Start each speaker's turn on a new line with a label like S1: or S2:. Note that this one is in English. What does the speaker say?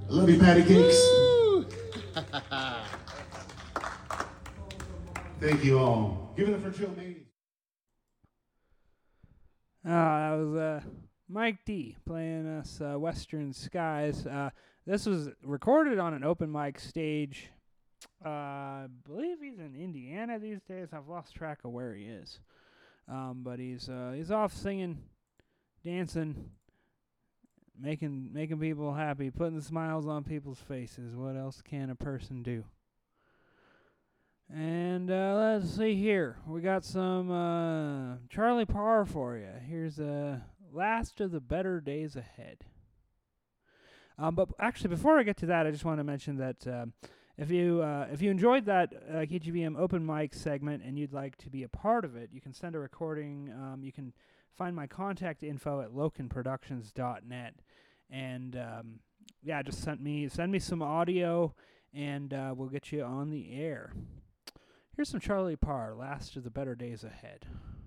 S1: I love you, patty cakes. Thank you all. Give it up for Joe Maney.
S2: That was Mike D playing us Western Skies. This was recorded on an open mic stage. I believe he's in Indiana these days. I've lost track of where he is. But he's off singing, dancing, making people happy, putting smiles on people's faces. What else can a person do? And let's see here. We got some Charlie Parr for you. Here's Last of the Better Days Ahead. But actually, before I get to that, I just want to mention that if you enjoyed that KGVM open mic segment and you'd like to be a part of it, you can send a recording. You can find my contact info at lokenproductions.net. And just send me some audio, and we'll get you on the air. Here's some Charlie Parr, Last of the Better Days Ahead.